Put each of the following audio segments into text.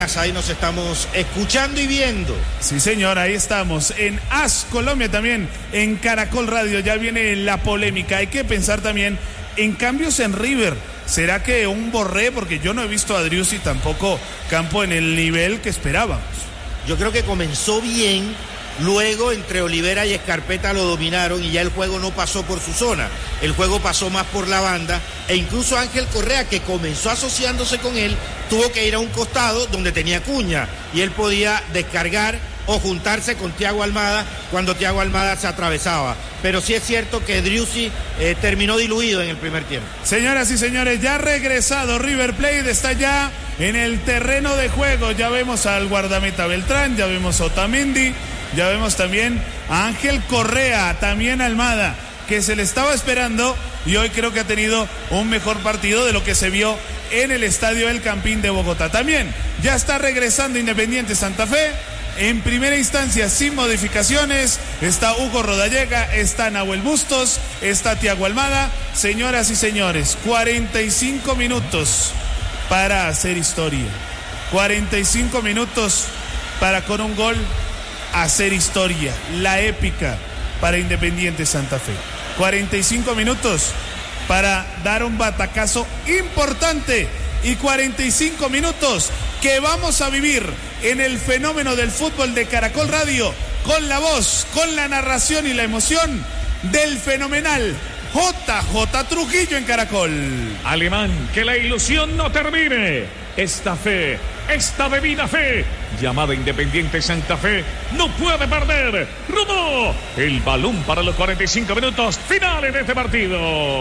Ahí nos estamos escuchando y viendo. Sí, señor, ahí estamos. En AS Colombia también, en Caracol Radio, ya viene la polémica. Hay que pensar también en cambios en River. ¿Será que un Borré? Porque yo no he visto a Driussi tampoco Campo en el nivel que esperábamos. Yo creo que comenzó bien, luego entre Olivera y Escarpeta lo dominaron y ya el juego no pasó por su zona. El juego pasó más por la banda e incluso Ángel Correa, que comenzó asociándose con él, tuvo que ir a un costado donde tenía Cuña y él podía descargar o juntarse con Thiago Almada cuando Thiago Almada se atravesaba. Pero sí es cierto que Driussi terminó diluido en el primer tiempo. Señoras y señores, ya ha regresado River Plate, está ya en el terreno de juego. Ya vemos al guardameta Beltrán, ya vemos a Otamendi, ya vemos también a Ángel Correa, también a Almada, que se le estaba esperando y hoy creo que ha tenido un mejor partido de lo que se vio en el estadio El Campín de Bogotá. También ya está regresando Independiente Santa Fe. En primera instancia, sin modificaciones, está Hugo Rodallega, está Nahuel Bustos, está Thiago Almada. Señoras y señores, 45 minutos para hacer historia. 45 minutos para con un gol hacer historia. La épica para Independiente Santa Fe. 45 minutos para dar un batacazo importante y 45 minutos que vamos a vivir en el fenómeno del fútbol de Caracol Radio con la voz, con la narración y la emoción del fenomenal JJ Trujillo en Caracol. Alemán, que la ilusión no termine. Esta fe, esta bebida fe, llamada Independiente Santa Fe, no puede perder. Rodó el balón para los 45 minutos finales de este partido.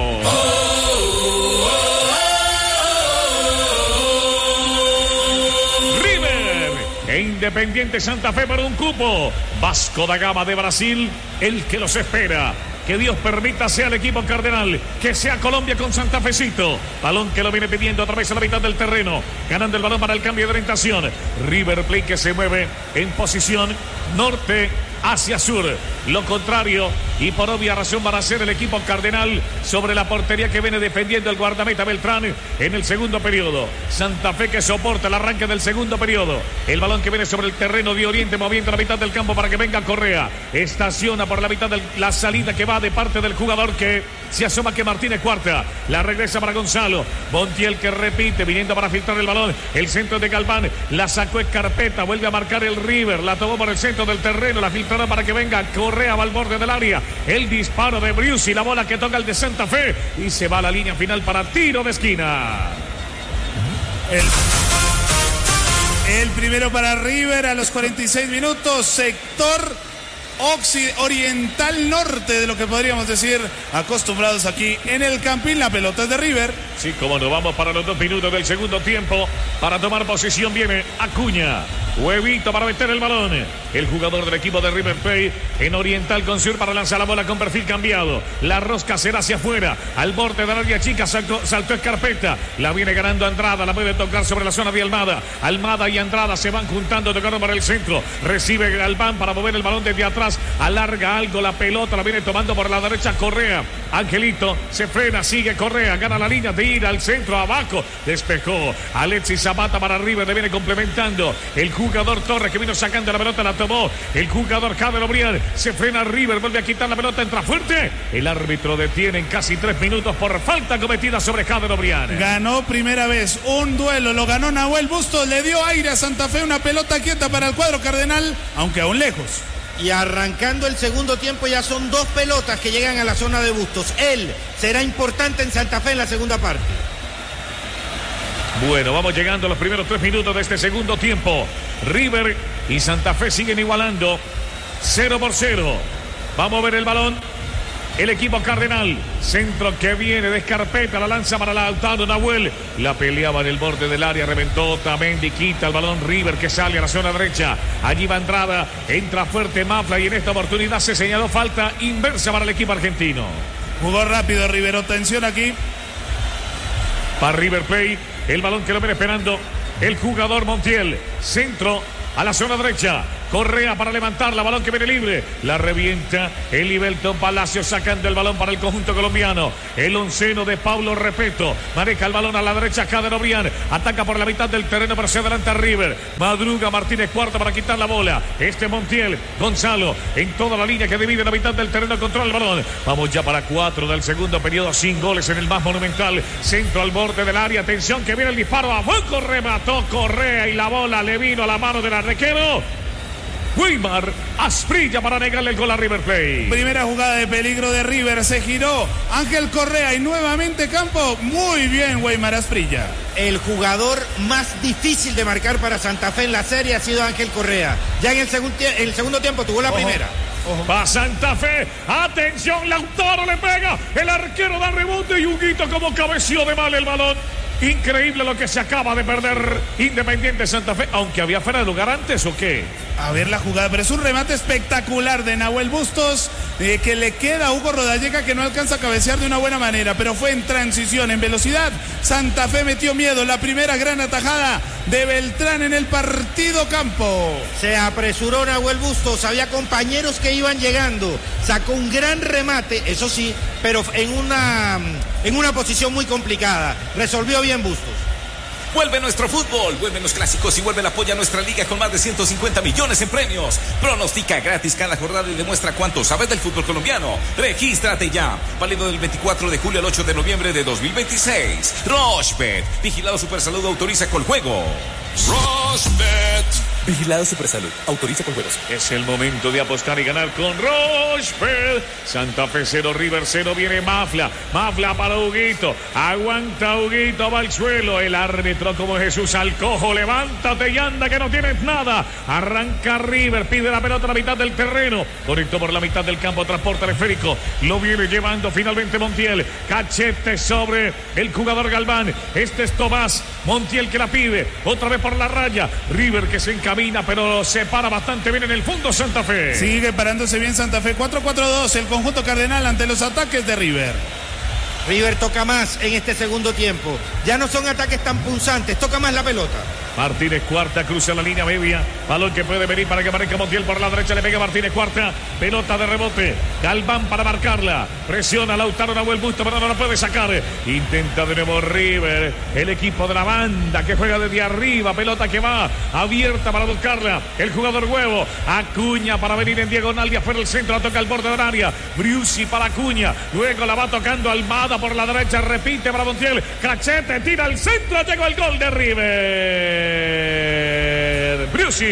River e Independiente Santa Fe para un cupo. Vasco da Gama de Brasil, el que los espera. Que Dios permita sea el equipo cardenal, que sea Colombia con Santa Fecito. Balón que lo viene pidiendo a través de la mitad del terreno, ganando el balón para el cambio de orientación. River Plate que se mueve en posición norte hacia sur, lo contrario, y por obvia razón van a ser el equipo cardenal sobre la portería que viene defendiendo el guardameta Beltrán en el segundo periodo. Santa Fe que soporta el arranque del segundo periodo. El balón que viene sobre el terreno de oriente, moviendo la mitad del campo para que venga Correa. Estaciona por la mitad de la salida que va de parte del jugador que se asoma, que Martínez Cuarta. La regresa para Gonzalo. Montiel que repite, viniendo para filtrar el balón. El centro de Galván, la sacó Escarpeta, vuelve a marcar el River, la tomó por el centro del terreno, la filtrará para que venga Correa, va al borde del área. El disparo de Driussi, la bola que toca el de Santa Fe y se va a la línea final para tiro de esquina. El primero para River a los 46 minutos, sector oriental norte de lo que podríamos decir, acostumbrados aquí en el Campín. La pelota es de River. Sí, como no, vamos para los 2 minutos del segundo tiempo. Para tomar posición viene Acuña. Huevito para meter el balón. El jugador del equipo de River Plate en oriental con sur para lanzar la bola con perfil cambiado. La rosca será hacia afuera. Al borde de la área chica saltó Escarpeta. La viene ganando Andrada. La puede tocar sobre la zona de Almada. Almada y Andrada se van juntando, tocando para el centro. Recibe Galván para mover el balón desde atrás. Alarga algo la pelota. La viene tomando por la derecha Correa. Angelito se frena, sigue Correa. Gana la línea de ir al centro, abajo. Despejó Alexis Zapata para River. Le viene complementando el jugador Torres, que vino sacando la pelota, la tomó el jugador Jader Obrián. Se frena River, vuelve a quitar la pelota, entra fuerte. El árbitro detiene en casi 3 minutos por falta cometida sobre Jader Obrián. Ganó primera vez un duelo, lo ganó Nahuel Bustos, le dio aire a Santa Fe, una pelota quieta para el cuadro cardenal, aunque aún lejos. Y arrancando el segundo tiempo ya son 2 pelotas que llegan a la zona de Bustos. Él será importante en Santa Fe en la segunda parte. Bueno, vamos llegando a los primeros 3 minutos de este segundo tiempo. River y Santa Fe siguen igualando 0-0. Vamos a ver el balón. El equipo cardenal. Centro que viene de Escarpeta. La lanza para Lautaro Nahuel. La peleaba en el borde del área. Reventó Otamendi. Quita el balón River, que sale a la zona derecha. Allí va Andrada. Entra fuerte Mafla y en esta oportunidad se señaló falta inversa para el equipo argentino. Jugó rápido River. Atención aquí. Para River Plate. El balón que lo viene esperando el jugador Montiel. Centro a la zona derecha. Correa para levantarla, balón que viene libre. La revienta el Ibelton Palacio sacando el balón para el conjunto colombiano. El onceno de Paulo Repeto. Maneja el balón a la derecha, Jader Obrián. Ataca por la mitad del terreno, pero se adelanta River. Madruga Martínez Cuarta para quitar la bola. Montiel, Gonzalo, en toda la línea que divide la mitad del terreno, controla el balón. Vamos ya para 4 del segundo periodo, sin goles en el más monumental. Centro al borde del área, atención que viene el disparo. A poco remató Correa y la bola le vino a la mano del arquero Weimar Asprilla para negarle el gol a River Plate. Primera jugada de peligro de River, se giró Ángel Correa y nuevamente campo. Muy bien Weimar Asprilla. El jugador más difícil de marcar para Santa Fe en la serie ha sido Ángel Correa. Ya en el segundo tiempo tuvo la primera. Va Santa Fe, atención, Lautaro le pega, el arquero da rebote y Huguito como cabeció de mal el balón. Increíble lo que se acaba de perder Independiente Santa Fe, aunque había fuera de lugar antes o qué. A ver la jugada, pero es un remate espectacular de Nahuel Bustos, que le queda a Hugo Rodallega, que no alcanza a cabecear de una buena manera, pero fue en transición, en velocidad. Santa Fe metió miedo, la primera gran atajada de Beltrán en el partido campo. Se apresuró Nahuel Bustos, había compañeros que iban llegando, sacó un gran remate, eso sí, pero en una posición muy complicada. Resolvió bien Bustos. Vuelve nuestro fútbol, vuelven los clásicos y vuelve el apoyo a nuestra liga con más de 150 millones en premios. Pronostica gratis cada jornada y demuestra cuánto sabes del fútbol colombiano. Regístrate ya. Válido del 24 de julio al 8 de noviembre de 2026. Rochebet. Vigilado Supersalud, autoriza con juego. Rochebet. Vigilado Supersalud, autoriza con juegos. Es el momento de apostar y ganar con Rochebet. Santa Fe 0, River 0, viene Mafla. Mafla para Huguito. Aguanta Huguito, va al suelo. El árbitro como Jesús al cojo. Levántate y anda que no tienes nada. Arranca River, pide la pelota a la mitad del terreno. Conectó por la mitad del campo, transporte esférico. Lo viene llevando finalmente Montiel. Cachete sobre el jugador Galván. Este es Tomás. Montiel que la pide. Otra vez por la raya. River que se encamina, pero se para bastante bien en el fondo Santa Fe. Sigue parándose bien Santa Fe. 4-4-2 el conjunto cardenal ante los ataques de River. River toca más en este segundo tiempo. Ya no son ataques tan punzantes, toca más la pelota. Martínez Cuarta cruza la línea media. Balón que puede venir para que marque Montiel por la derecha. Le pega Martínez Cuarta. Pelota de rebote. Galván para marcarla. Presiona Lautaro Nahuel Bustos, pero no la puede sacar. Intenta de nuevo River. El equipo de la banda que juega desde arriba. Pelota que va abierta para buscarla. El jugador Huevo. Acuña para venir en diagonal y afuera el centro. La toca al borde del área. Briusi para Acuña. Luego la va tocando Almada por la derecha. Repite para Montiel. Cachete tira al centro. Llegó el gol de River. Briusi.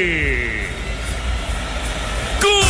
¡Gol!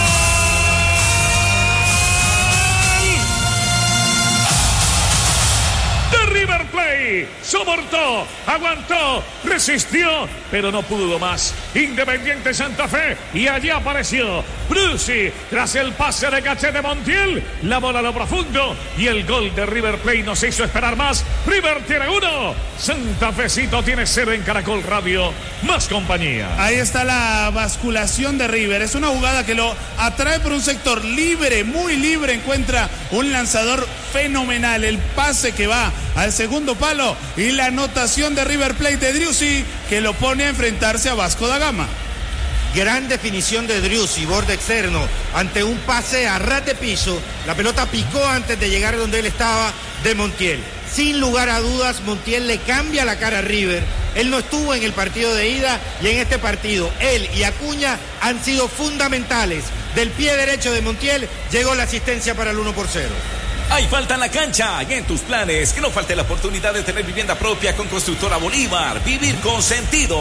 De River Plate. Soportó, aguantó, resistió, pero no pudo más. Independiente Santa Fe. Y allí apareció Briusi tras el pase de Cachete Montiel. La bola a lo profundo y el gol de River Plate no se hizo esperar más. River tiene 1, Santa Fecito tiene 0 en Caracol Radio. Más compañía. Ahí está la basculación de River. Es una jugada que lo atrae por un sector libre, muy libre. Encuentra un lanzador fenomenal. El pase que va al segundo palo y la anotación de River Plate de Driussi que lo pone a enfrentarse a Vasco da Gama. Gran definición de Driussi, borde externo, ante un pase a ras de piso. La pelota picó antes de llegar donde él estaba de Montiel. Sin lugar a dudas, Montiel le cambia la cara a River. Él no estuvo en el partido de ida y en este partido él y Acuña han sido fundamentales. Del pie derecho de Montiel llegó la asistencia para el 1-0. Hay falta en la cancha y en tus planes. Que no falte la oportunidad de tener vivienda propia con Constructora Bolívar. Vivir con sentido.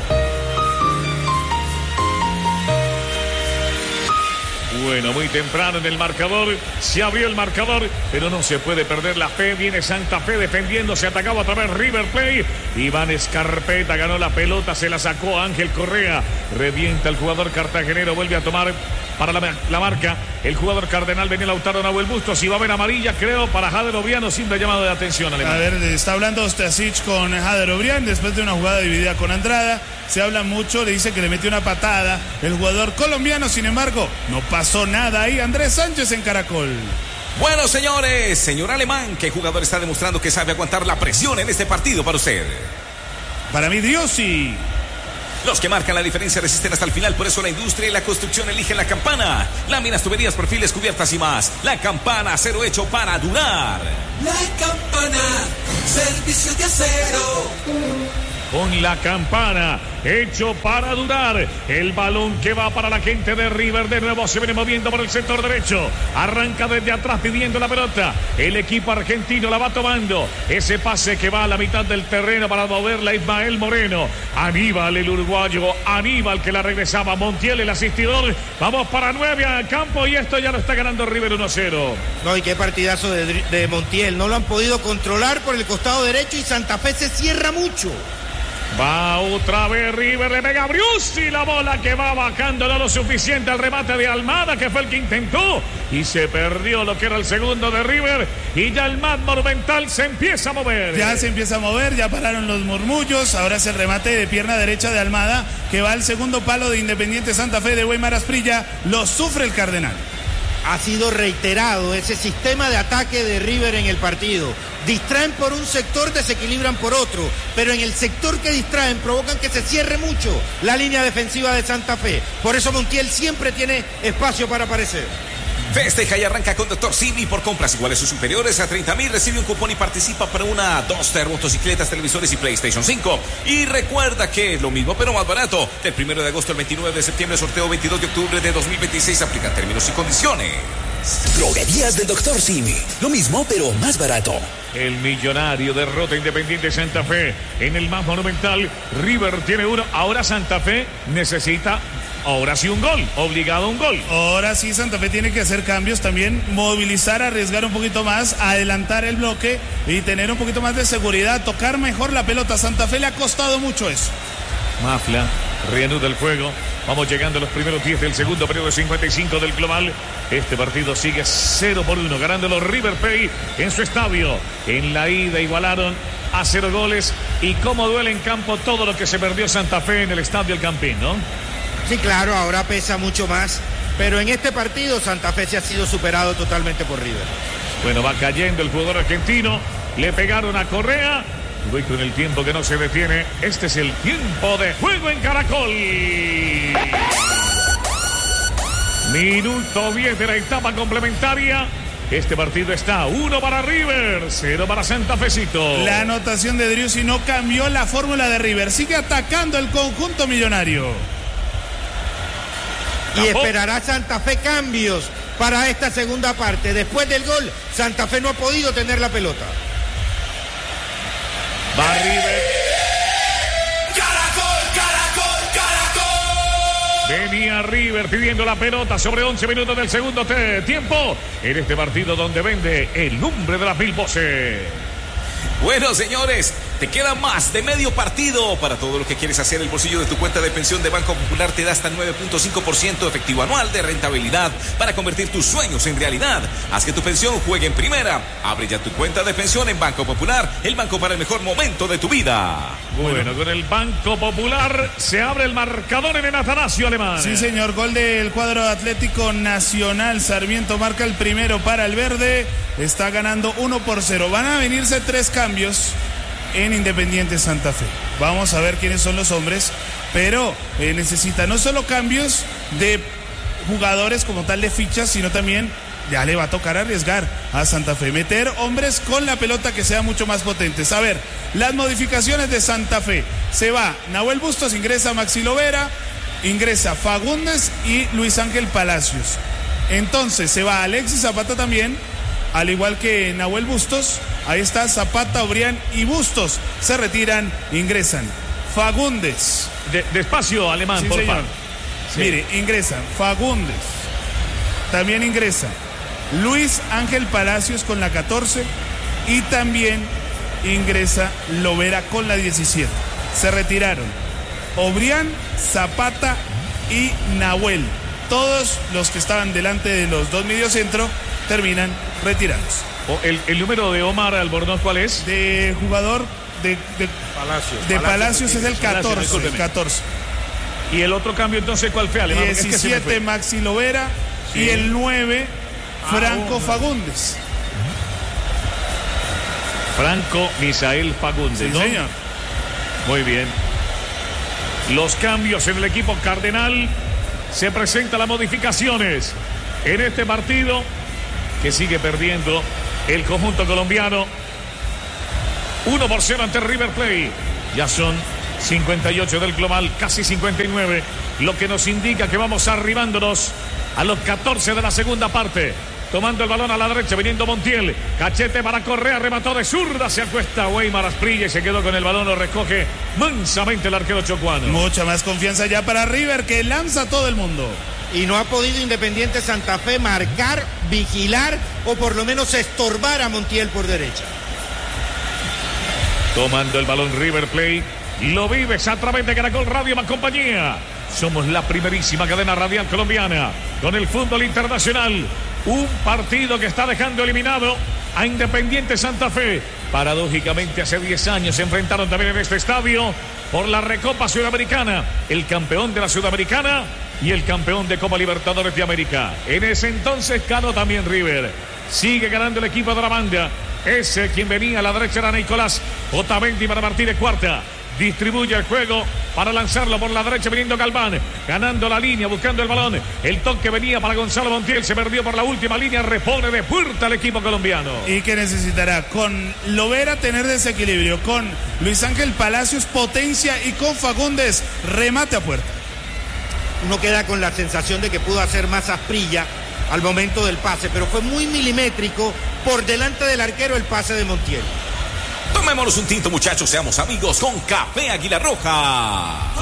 Bueno, muy temprano en el marcador, se abrió el marcador, pero no se puede perder la fe. Viene Santa Fe defendiendo, se atacaba otra vez River Plate. Iván Escarpeta ganó la pelota, se la sacó Ángel Correa. Revienta el jugador cartagenero, vuelve a tomar para la marca. El jugador cardenal venía Lautaro Nahuel Bustos. Y va a haber amarilla, creo, para Jader Obrián. Simple llamado de atención, Alemán. A ver, está hablando Stasic con Jader Obrián después de una jugada dividida con Andrada. Se habla mucho, le dice que le metió una patada el jugador colombiano. Sin embargo, no pasó nada ahí. Andrés Sánchez en Caracol. Bueno, señores, señor Alemán, ¿qué jugador está demostrando que sabe aguantar la presión en este partido para usted? Para mí, Driussi. Los que marcan la diferencia resisten hasta el final, por eso la industria y la construcción eligen La Campana. Láminas, tuberías, perfiles, cubiertas y más. La Campana, acero hecho para durar. La Campana, servicio de acero. Con La Campana, hecho para durar. El balón que va para la gente de River. De nuevo se viene moviendo por el sector derecho. Arranca desde atrás pidiendo la pelota. El equipo argentino la va tomando. Ese pase que va a la mitad del terreno para moverla Ismael Moreno. Aníbal, el uruguayo. Aníbal que la regresaba. Montiel, el asistidor. Vamos para 9 al campo y esto ya lo está ganando River 1-0. No, y qué partidazo de Montiel. No lo han podido controlar por el costado derecho y Santa Fe se cierra mucho. Va otra vez River, le pega a Briussi, la bola que va bajando, no lo suficiente al remate de Almada, que fue el que intentó, y se perdió lo que era el segundo de River, y ya el más monumental se empieza a mover. Ya se empieza a mover, ya pararon los murmullos, ahora es el remate de pierna derecha de Almada, que va al segundo palo de Independiente Santa Fe de Weimar Asprilla, lo sufre el Cardenal. Ha sido reiterado ese sistema de ataque de River en el partido. Distraen por un sector, desequilibran por otro, pero en el sector que distraen provocan que se cierre mucho la línea defensiva de Santa Fe. Por eso Montiel siempre tiene espacio para aparecer. Festeja y arranca con Dr. Simi por compras iguales o superiores a 30,000. Recibe un cupón y participa para una Duster, motocicletas, televisores y PlayStation 5. Y recuerda que es lo mismo pero más barato. Del 1 de agosto al 29 de septiembre, sorteo 22 de octubre de 2026. Aplican términos y condiciones. Droguerías del Dr. Simi. Lo mismo pero más barato. El Millonario derrota Independiente Santa Fe en el más monumental. River tiene uno. Ahora Santa Fe necesita, ahora sí, un gol. Obligado a un gol. Ahora sí Santa Fe tiene que hacer cambios también, movilizar, arriesgar un poquito más, adelantar el bloque y tener un poquito más de seguridad, tocar mejor la pelota. Santa Fe le ha costado mucho eso. Mafla reanuda el juego. Vamos llegando a los primeros 10 del segundo periodo de 55 del global. Este partido sigue 0-1, ganándolo River Plate en su estadio. En la ida igualaron a 0 goles. Y cómo duele en campo todo lo que se perdió Santa Fe en el estadio El Campín, ¿no? Sí, claro, ahora pesa mucho más. Pero en este partido Santa Fe se ha sido superado totalmente por River. Bueno, va cayendo el jugador argentino. Le pegaron a Correa. Voy con el tiempo que no se detiene. Este es el tiempo de juego en Caracol. Minuto 10 de la etapa complementaria. Este partido está 1 para River, 0 para Santa Fecito. La anotación de Driussi no cambió la fórmula de River. Sigue atacando el conjunto millonario. Y esperará Santa Fe cambios para esta segunda parte. Después del gol, Santa Fe no ha podido tener la pelota. Va River. Venía River pidiendo la pelota sobre 11 minutos del segundo tiempo en este partido donde vende el nombre de las 1000 voces. Bueno, señores, te queda más de medio partido para todo lo que quieres hacer. El bolsillo de tu cuenta de pensión de Banco Popular te da hasta 9.5% efectivo anual de rentabilidad para convertir tus sueños en realidad. Haz que tu pensión juegue en primera. Abre ya tu cuenta de pensión en Banco Popular, el banco para el mejor momento de tu vida. Bueno, con el Banco Popular se abre el marcador en el Atanasio Alemán. Sí, señor, gol del cuadro Atlético Nacional. Sarmiento marca el primero para el verde. Está ganando 1-0. Van a venirse 3 cambios en Independiente Santa Fe. Vamos a ver quiénes son los hombres, pero necesita no solo cambios de jugadores como tal de fichas, sino también ya le va a tocar arriesgar a Santa Fe, meter hombres con la pelota que sean mucho más potentes. A ver, las modificaciones de Santa Fe: se va Nahuel Bustos, ingresa Maxi Lovera, ingresa Fagundes y Luis Ángel Palacios. Entonces se va Alexis Zapata también, al igual que Nahuel Bustos. Ahí está Zapata, Obrián y Bustos. Se retiran, ingresan Fagundes. Despacio, Alemán, sí, por señor. favor. Sí. Mire, ingresan Fagundes. También ingresa Luis Ángel Palacios con la 14. Y también ingresa Lovera con la 17. Se retiraron Obrián, Zapata y Nahuel. Todos los que estaban delante de los dos mediocentros terminan retirados. ¿El número de Omar Albornoz cuál es? De jugador de Palacios es el 14. El 14. ¿Y el otro cambio entonces cuál fue, Alemán? 17 es que Maxi Lovera, sí. Y el 9 Franco Fagundes. Franco Misael Fagundes, sí, ¿no? Señor. Muy bien. los cambios en el equipo cardenal. Se presentan las modificaciones en este partido que sigue perdiendo el conjunto colombiano. 1-0 ante River Plate. Ya son 58 del global, casi 59, lo que nos indica que vamos arribándonos a los 14 de la segunda parte. Tomando el balón a la derecha, viniendo Montiel. Cachete para Correa, remató de zurda, se acuesta Weimar Asprilla y se quedó con el balón, lo recoge mansamente el arquero chocuano. Mucha más confianza ya para River, que lanza a todo el mundo. Y no ha podido Independiente Santa Fe marcar, vigilar o por lo menos estorbar a Montiel por derecha. Tomando el balón River Plate, lo vives a través de Caracol Radio más compañía. Somos la primerísima cadena radial colombiana con el fútbol internacional. Un partido que está dejando eliminado a Independiente Santa Fe. Paradójicamente, hace 10 años se enfrentaron también en este estadio por la Recopa Sudamericana. El campeón de la Sudamericana y el campeón de Copa Libertadores de América. En ese entonces ganó también River. Sigue ganando el equipo de la banda. Ese quien venía a la derecha era Nicolás Otamendi para Martínez Cuarta. Distribuye el juego para lanzarlo por la derecha viniendo Galván, ganando la línea, buscando el balón. El toque venía para Gonzalo Montiel, se perdió por la última línea, repone de puerta el equipo colombiano. Y que necesitará con Lovera tener desequilibrio, con Luis Ángel Palacios potencia y con Fagundes remate a puerta. Uno queda con la sensación de que pudo hacer más Asprilla al momento del pase, pero fue muy milimétrico por delante del arquero el pase de Montiel. Tomémonos un tinto, muchachos, seamos amigos con Café Águila Roja.